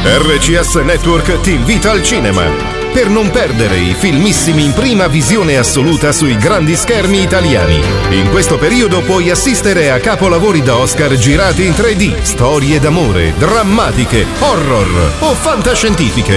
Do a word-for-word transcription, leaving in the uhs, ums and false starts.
R C S Network ti invita al cinema per non perdere i filmissimi in prima visione assoluta sui grandi schermi italiani. In questo periodo puoi assistere a capolavori da Oscar girati in tre D, storie d'amore, drammatiche, horror o fantascientifiche.